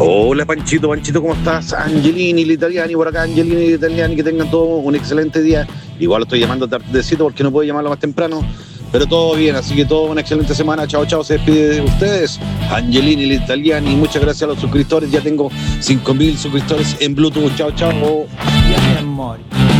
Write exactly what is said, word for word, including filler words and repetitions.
Hola Panchito, Panchito, ¿cómo estás? Angelini, l'Italiani, por acá, Angelini, l'Italiani, que tengan todos un excelente día. Igual lo estoy llamando tardecito porque no puedo llamarlo más temprano, pero todo bien, así que todo una excelente semana. Chao, chao, se despide de ustedes. Angelini, l'Italiani, muchas gracias a los suscriptores, ya tengo cinco mil suscriptores en Bluetooth. Chao, chao. Ya, mi amor.